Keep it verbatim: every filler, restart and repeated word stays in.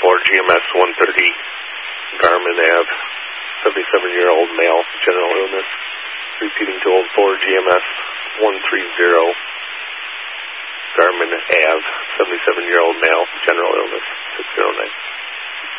four G M S one thirty, Garmin Ave, seventy-seven-year-old male, general illness. Repeating to old four G M S one thirty, Garmin Ave, seventy-seven-year-old male, general illness, six zero nine.